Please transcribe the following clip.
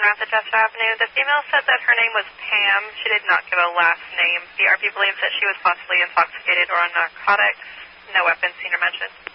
Massachusetts Avenue. The female said that her name was Pam. She did not give a last name. BRP believes that she was possibly intoxicated or on narcotics. No weapons seen or mentioned.